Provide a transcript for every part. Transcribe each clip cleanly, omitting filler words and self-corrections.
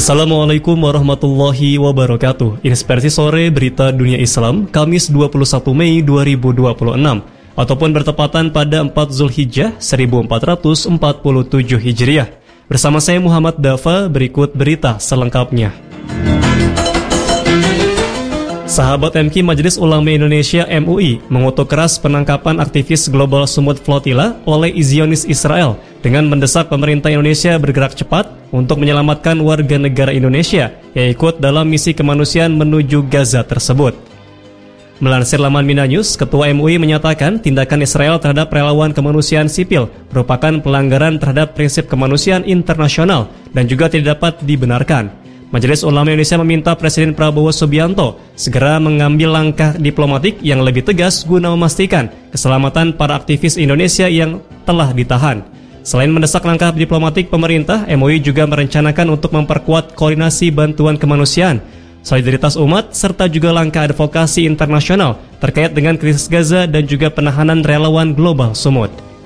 Assalamualaikum warahmatullahi wabarakatuh. Inspirasi sore berita dunia Islam, Kamis 21 Mei 2026 ataupun bertepatan pada 4 Zulhijjah 1447 Hijriah. Bersama saya Muhammad Dafa, berikut berita selengkapnya. Sahabat MQ, Majelis Ulama Indonesia MUI mengutuk keras penangkapan aktivis Global Sumut Flotilla oleh Zionis Israel dengan mendesak pemerintah Indonesia bergerak cepat untuk menyelamatkan warga negara Indonesia yang ikut dalam misi kemanusiaan menuju Gaza tersebut. Melansir laman Mina News, Ketua MUI menyatakan tindakan Israel terhadap relawan kemanusiaan sipil merupakan pelanggaran terhadap prinsip kemanusiaan internasional dan juga tidak dapat dibenarkan. Majelis Ulama Indonesia meminta Presiden Prabowo Subianto segera mengambil langkah diplomatik yang lebih tegas guna memastikan keselamatan para aktivis Indonesia yang telah ditahan. Selain mendesak langkah diplomatik pemerintah, MUI juga merencanakan untuk memperkuat koordinasi bantuan kemanusiaan, solidaritas umat, serta juga langkah advokasi internasional terkait dengan krisis Gaza dan juga penahanan relawan Global Sumut.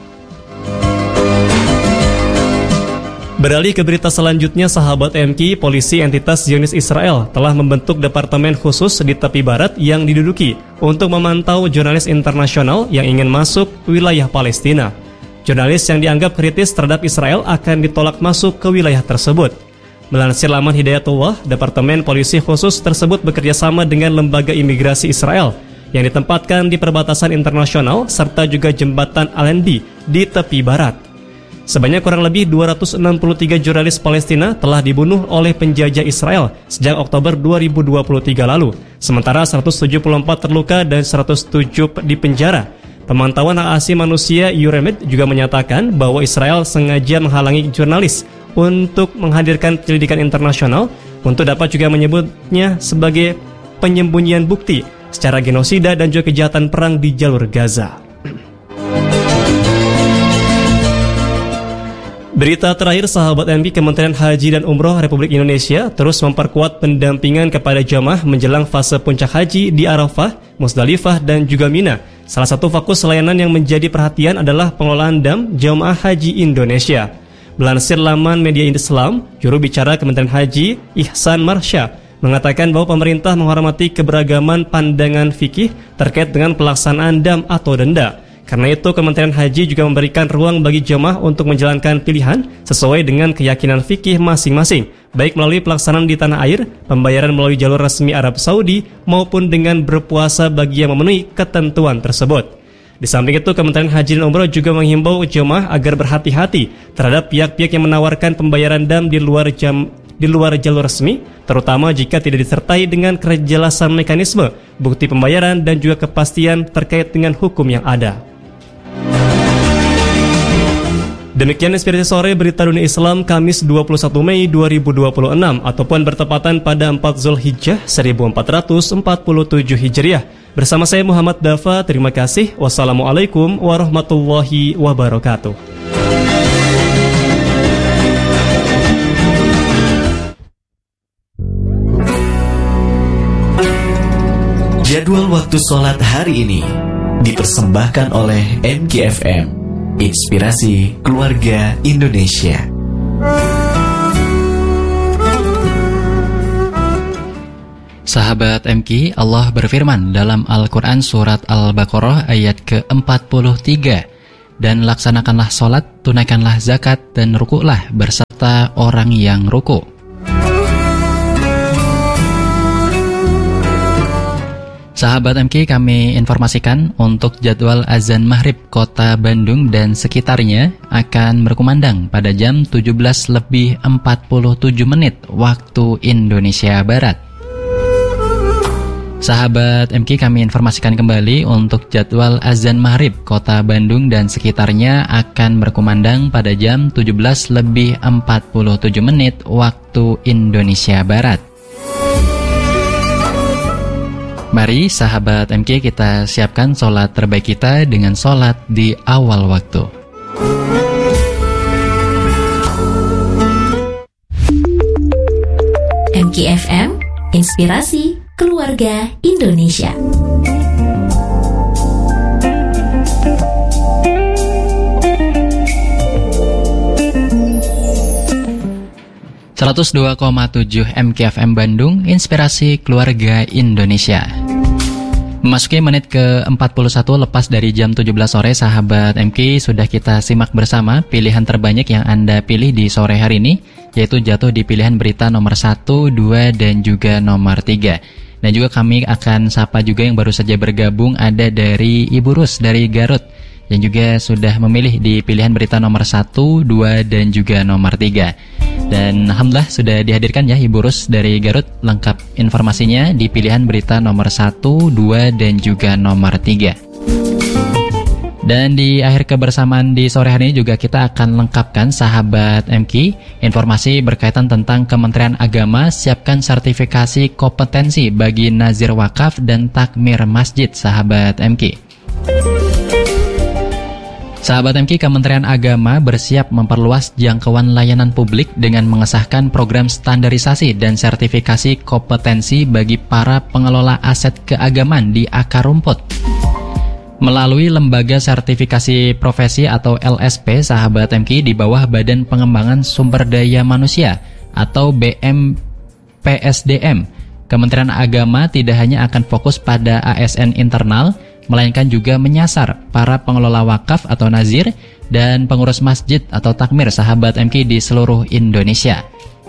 Beralih ke berita selanjutnya, sahabat MQ, polisi entitas Zionis Israel telah membentuk departemen khusus di tepi barat yang diduduki untuk memantau jurnalis internasional yang ingin masuk wilayah Palestina. Jurnalis yang dianggap kritis terhadap Israel akan ditolak masuk ke wilayah tersebut. Melansir laman Hidayatullah, departemen polisi khusus tersebut bekerja sama dengan lembaga imigrasi Israel yang ditempatkan di perbatasan internasional serta juga jembatan Alendi di tepi barat. Sebanyak kurang lebih 263 jurnalis Palestina telah dibunuh oleh penjajah Israel sejak Oktober 2023 lalu, sementara 174 terluka dan 107 dipenjara. Pemantauan hak asasi manusia Euremed juga menyatakan bahwa Israel sengaja menghalangi jurnalis untuk menghadirkan penyelidikan internasional untuk dapat juga menyebutnya sebagai penyembunyian bukti secara genosida dan juga kejahatan perang di jalur Gaza. Berita terakhir, sahabat MQ, Kementerian Haji dan Umroh Republik Indonesia terus memperkuat pendampingan kepada jamaah menjelang fase puncak haji di Arafah, Musdalifah, dan juga Mina. Salah satu fokus layanan yang menjadi perhatian adalah pengelolaan dam jamaah haji Indonesia. Melansir laman Media Islam, juru bicara Kementerian Haji, Ihsan Marsha, mengatakan bahwa pemerintah menghormati keberagaman pandangan fikih terkait dengan pelaksanaan dam atau denda. Karena itu, Kementerian Haji juga memberikan ruang bagi jemaah untuk menjalankan pilihan sesuai dengan keyakinan fikih masing-masing, baik melalui pelaksanaan di tanah air, pembayaran melalui jalur resmi Arab Saudi, maupun dengan berpuasa bagi yang memenuhi ketentuan tersebut. Di samping itu, Kementerian Haji dan Umroh juga menghimbau jemaah agar berhati-hati terhadap pihak-pihak yang menawarkan pembayaran dam di luar jalur resmi, terutama jika tidak disertai dengan kejelasan mekanisme, bukti pembayaran, dan juga kepastian terkait dengan hukum yang ada. Demikian Inspirasi Sore berita dunia Islam, Kamis 21 Mei 2026 ataupun bertepatan pada 4 Zulhijjah 1447 Hijriah. Bersama saya Muhammad Dafa, terima kasih. Wassalamualaikum warahmatullahi wabarakatuh. Jadwal waktu sholat hari ini dipersembahkan oleh MKFM, Inspirasi Keluarga Indonesia. Sahabat MQ, Allah berfirman dalam Al-Quran surat Al-Baqarah ayat ke-43, dan laksanakanlah sholat, tunaikanlah zakat, dan rukuklah berserta orang yang ruku. Sahabat MQ, kami informasikan untuk jadwal azan maghrib kota Bandung dan sekitarnya akan berkumandang pada jam 17:47 waktu Indonesia Barat. Sahabat MQ, kami informasikan kembali untuk jadwal azan maghrib kota Bandung dan sekitarnya akan berkumandang pada jam 17:47 waktu Indonesia Barat. Mari sahabat MQ, kita siapkan sholat terbaik kita dengan sholat di awal waktu. MKFM, Inspirasi Keluarga Indonesia. 102,7 MKFM Bandung, Inspirasi Keluarga Indonesia. Memasuki menit ke-41 lepas dari jam 17 sore, sahabat MK, sudah kita simak bersama pilihan terbanyak yang Anda pilih di sore hari ini, yaitu jatuh di pilihan berita nomor 1, 2, dan juga nomor 3. Dan juga kami akan sapa juga yang baru saja bergabung, ada dari Ibu Rus dari Garut, yang juga sudah memilih di pilihan berita nomor 1, 2, dan juga nomor 3. Dan alhamdulillah sudah dihadirkan ya Ibu Rus dari Garut, lengkap informasinya di pilihan berita nomor 1, 2, dan juga nomor 3. Dan di akhir kebersamaan di sore hari ini juga kita akan lengkapkan sahabat MK informasi berkaitan tentang Kementerian Agama siapkan sertifikasi kompetensi bagi nazir wakaf dan takmir masjid, sahabat MK. Sahabat MK, Kementerian Agama bersiap memperluas jangkauan layanan publik dengan mengesahkan program standarisasi dan sertifikasi kompetensi bagi para pengelola aset keagamaan di akar rumput. Melalui Lembaga Sertifikasi Profesi atau LSP, sahabat MK, di bawah Badan Pengembangan Sumber Daya Manusia atau BMPSDM, Kementerian Agama tidak hanya akan fokus pada ASN internal, melainkan juga menyasar para pengelola wakaf atau nazir dan pengurus masjid atau takmir, sahabat MK, di seluruh Indonesia.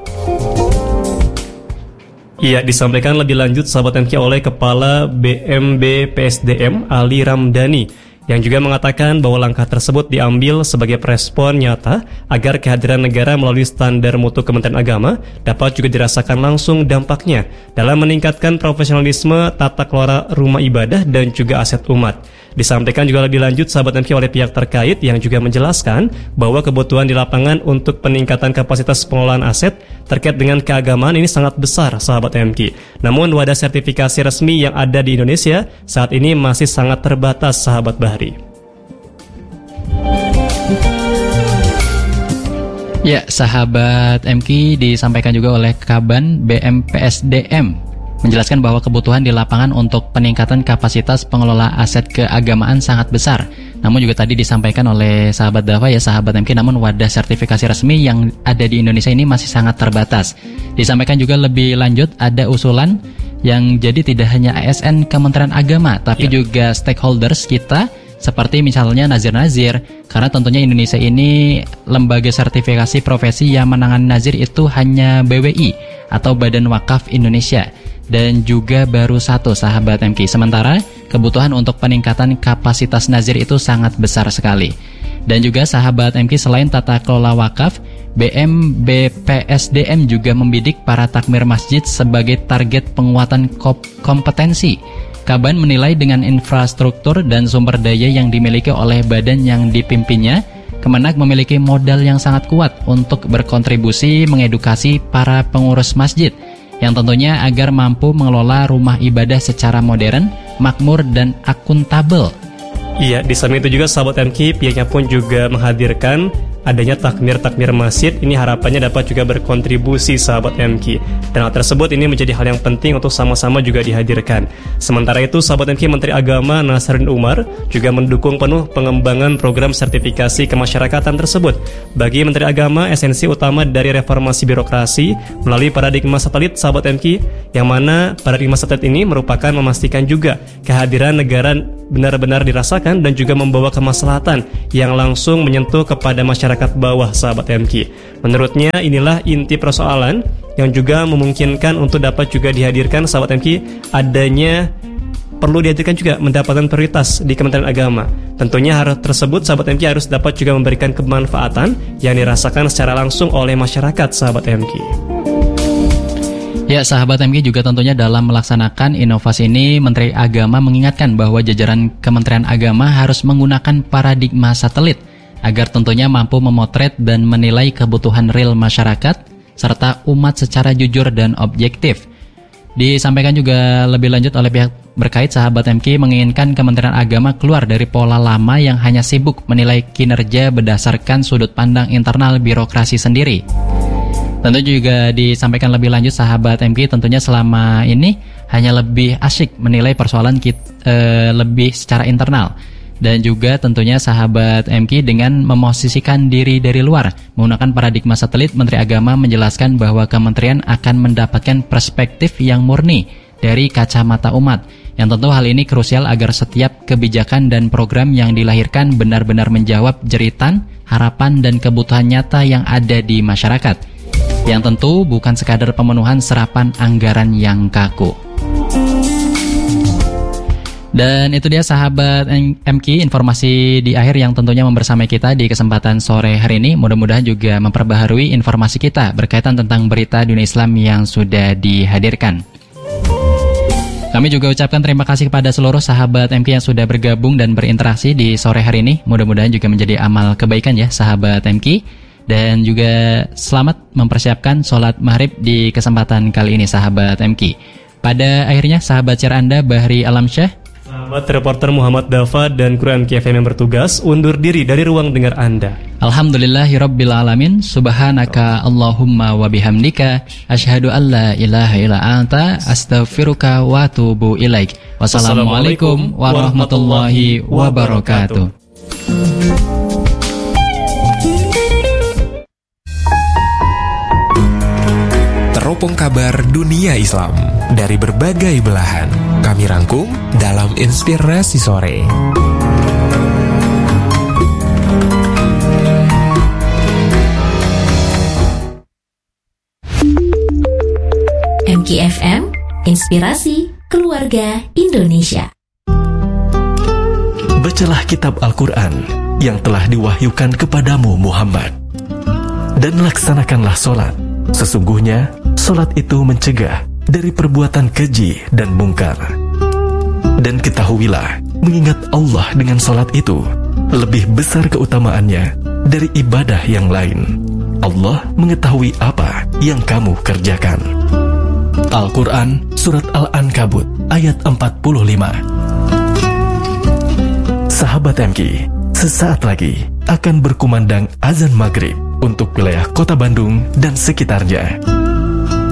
Iya, disampaikan lebih lanjut sahabat MK oleh Kepala BMBPSDM Ali Ramdhani, yang juga mengatakan bahwa langkah tersebut diambil sebagai respon nyata agar kehadiran negara melalui standar mutu Kementerian Agama dapat juga dirasakan langsung dampaknya dalam meningkatkan profesionalisme tata kelola rumah ibadah dan juga aset umat. Disampaikan juga lebih lanjut sahabat MK oleh pihak terkait yang juga menjelaskan bahwa kebutuhan di lapangan untuk peningkatan kapasitas pengelolaan aset terkait dengan keagamaan ini sangat besar, sahabat MK. Namun wadah sertifikasi resmi yang ada di Indonesia saat ini masih sangat terbatas, sahabat Bahri. Ya, sahabat MK, disampaikan juga oleh Kaban BMPSDM menjelaskan bahwa kebutuhan di lapangan untuk peningkatan kapasitas pengelola aset keagamaan sangat besar. Namun juga tadi disampaikan oleh sahabat Dafa ya, sahabat MK, namun wadah sertifikasi resmi yang ada di Indonesia ini masih sangat terbatas. Disampaikan juga lebih lanjut ada usulan yang jadi tidak hanya ASN Kementerian Agama, tapi juga stakeholders kita seperti misalnya nazir-nazir, karena tentunya Indonesia ini lembaga sertifikasi profesi yang menangani nazir itu hanya BWI atau Badan Wakaf Indonesia, dan juga baru satu, sahabat MK. Sementara kebutuhan untuk peningkatan kapasitas nazir itu sangat besar sekali. Dan juga sahabat MK, selain tata kelola wakaf, BMBPSDM juga membidik para takmir masjid sebagai target penguatan kompetensi. Kaban menilai dengan infrastruktur dan sumber daya yang dimiliki oleh badan yang dipimpinnya, Kemenak memiliki modal yang sangat kuat untuk berkontribusi mengedukasi para pengurus masjid, yang tentunya agar mampu mengelola rumah ibadah secara modern, makmur, dan akuntabel. Iya, di samping itu juga sahabat MK, pihaknya pun juga menghadirkan adanya takmir masjid. Ini harapannya dapat juga berkontribusi, sahabat MK. Dan hal tersebut ini menjadi hal yang penting untuk sama-sama juga dihadirkan. Sementara itu, sahabat MK, Menteri Agama Nasaruddin Umar juga mendukung penuh pengembangan program sertifikasi kemasyarakatan tersebut. Bagi Menteri Agama, esensi utama dari reformasi birokrasi melalui paradigma satelit, sahabat MK, yang mana paradigma satelit ini merupakan memastikan juga kehadiran negara benar-benar dirasakan dan juga membawa kemaslahatan yang langsung menyentuh kepada masyarakat bawah, sahabat MK. Menurutnya inilah inti persoalan yang juga memungkinkan untuk dapat juga dihadirkan, sahabat MK, adanya perlu dihadirkan juga mendapatkan prioritas di Kementerian Agama. Tentunya hal tersebut, sahabat MK, harus dapat juga memberikan kemanfaatan yang dirasakan secara langsung oleh masyarakat, sahabat MK. Ya, sahabat MK, juga tentunya dalam melaksanakan inovasi ini, Menteri Agama mengingatkan bahwa jajaran Kementerian Agama harus menggunakan paradigma satelit agar tentunya mampu memotret dan menilai kebutuhan real masyarakat serta umat secara jujur dan objektif. Disampaikan juga lebih lanjut oleh pihak berkait, sahabat MK menginginkan Kementerian Agama keluar dari pola lama yang hanya sibuk menilai kinerja berdasarkan sudut pandang internal birokrasi sendiri. Tentu juga disampaikan lebih lanjut, sahabat MK, tentunya selama ini hanya lebih asyik menilai persoalan lebih secara internal. Dan juga tentunya sahabat MK dengan memosisikan diri dari luar. Menggunakan paradigma satelit, Menteri Agama menjelaskan bahwa kementerian akan mendapatkan perspektif yang murni dari kacamata umat. Yang tentu hal ini krusial agar setiap kebijakan dan program yang dilahirkan benar-benar menjawab jeritan, harapan, dan kebutuhan nyata yang ada di masyarakat. Yang tentu bukan sekadar pemenuhan serapan anggaran yang kaku. Dan itu dia sahabat MK, informasi di akhir yang tentunya membersamai kita di kesempatan sore hari ini. Mudah-mudahan juga memperbaharui informasi kita berkaitan tentang berita dunia Islam yang sudah dihadirkan. Kami juga ucapkan terima kasih kepada seluruh sahabat MK yang sudah bergabung dan berinteraksi di sore hari ini. Mudah-mudahan juga menjadi amal kebaikan ya sahabat MK. Dan juga selamat mempersiapkan sholat maghrib di kesempatan kali ini sahabat MK. Pada akhirnya sahabat share Anda Bahri Alamsyah, sahabat reporter Muhammad Dafa dan kru MKFM yang bertugas undur diri dari ruang dengar Anda. Alhamdulillahirabbil alamin, subhanaka Allahumma wa bihamdika, asyhadu an la ilaha illa anta, astaghfiruka wa atubu ilaik. Wassalamualaikum warahmatullahi wabarakatuh. Teropong kabar dunia Islam dari berbagai belahan kami rangkum dalam Inspirasi Sore. MKFM, Inspirasi Keluarga Indonesia. Bacalah kitab Al-Quran yang telah diwahyukan kepadamu Muhammad, dan laksanakanlah sholat. Sesungguhnya sholat itu mencegah dari perbuatan keji dan mungkar. Dan ketahuilah, mengingat Allah dengan sholat itu lebih besar keutamaannya dari ibadah yang lain. Allah mengetahui apa yang kamu kerjakan. Al-Quran Surat Al-Ankabut ayat 45. Sahabat MK, sesaat lagi akan berkumandang azan maghrib untuk wilayah Kota Bandung dan sekitarnya.